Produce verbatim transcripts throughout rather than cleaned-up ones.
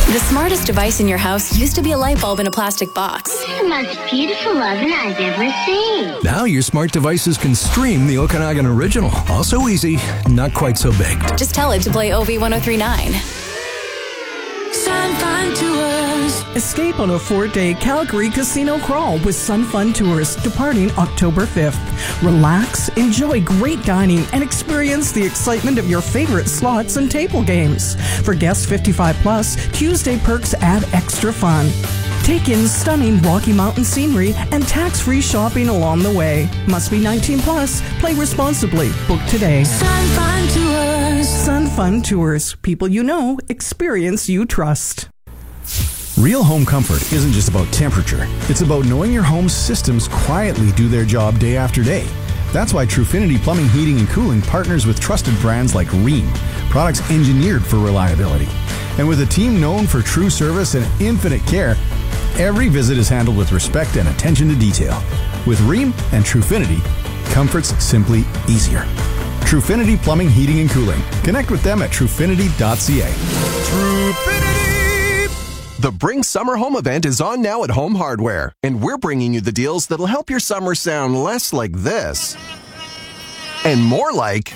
The smartest device in your house used to be a light bulb in a plastic box. This is the most beautiful oven I've ever seen. Now your smart devices can stream the Okanagan Original. Also easy, not quite so big. Just tell it to play O V ten thirty-nine. Sun Fun Tours. Escape on a four-day Calgary casino crawl with Sun Fun Tours departing October fifth. Relax, enjoy great dining, and experience the excitement of your favorite slots and table games. For guests fifty-five plus, Tuesday perks add extra fun. Take in stunning Rocky Mountain scenery and tax-free shopping along the way. Must be nineteen plus. Play responsibly. Book today. Sun Fun Tours. Sun Fun Tours. People you know, experience you trust. Real home comfort isn't just about temperature. It's about knowing your home's systems quietly do their job day after day. That's why Trufinity Plumbing, Heating and Cooling partners with trusted brands like Rheem, products engineered for reliability. And with a team known for true service and infinite care, every visit is handled with respect and attention to detail. With Rheem and Trufinity, comfort's simply easier. Trufinity Plumbing, Heating and Cooling. Connect with them at trufinity dot c a. Trufinity! The Bring Summer Home event is on now at Home Hardware, and we're bringing you the deals that'll help your summer sound less like this and more like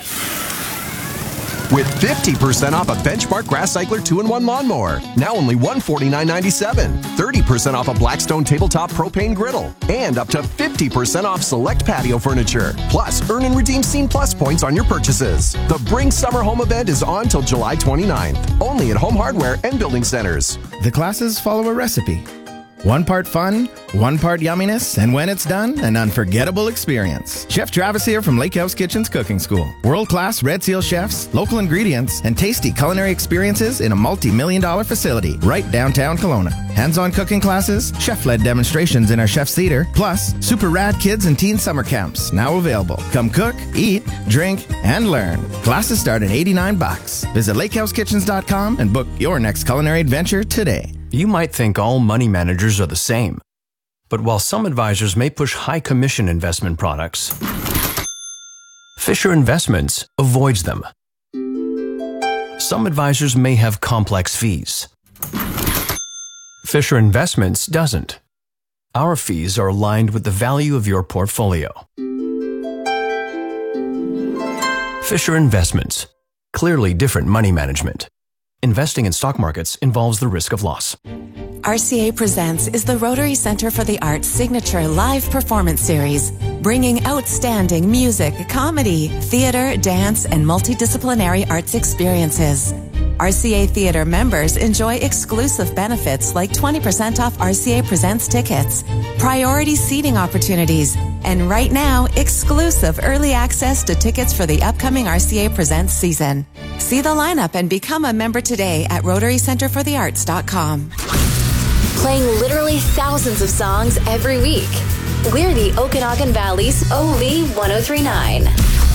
with fifty percent off a Benchmark Grass Cycler two in one lawnmower, now only one hundred forty-nine ninety-seven. thirty percent off a Blackstone Tabletop Propane Griddle, and up to fifty percent off select patio furniture. Plus, earn and redeem Scene Plus points on your purchases. The Bring Summer Home event is on till July twenty-ninth, only at Home Hardware and Building Centers. The classes follow a recipe. One part fun, one part yumminess, and when it's done, an unforgettable experience. Chef Travis here from Lake House Kitchen's Cooking School. World-class Red Seal chefs, local ingredients, and tasty culinary experiences in a multi-million dollar facility right downtown Kelowna. Hands-on cooking classes, chef-led demonstrations in our Chef's Theater, plus super rad kids and teen summer camps now available. Come cook, eat, drink, and learn. Classes start at eighty-nine bucks. Visit lake house kitchens dot com and book your next culinary adventure today. You might think all money managers are the same. But while some advisors may push high commission investment products, Fisher Investments avoids them. Some advisors may have complex fees. Fisher Investments doesn't. Our fees are aligned with the value of your portfolio. Fisher Investments. Clearly different money management. Investing in stock markets involves the risk of loss. R C A Presents is the Rotary Center for the Arts' signature live performance series, bringing outstanding music, comedy, theater, dance, and multidisciplinary arts experiences. R C A Theater members enjoy exclusive benefits like twenty percent off R C A Presents tickets, priority seating opportunities, and right now, exclusive early access to tickets for the upcoming R C A Presents season. See the lineup and become a member today at rotary center for the arts dot com. Playing literally thousands of songs every week. We're the Okanagan Valley's O V ten thirty-nine.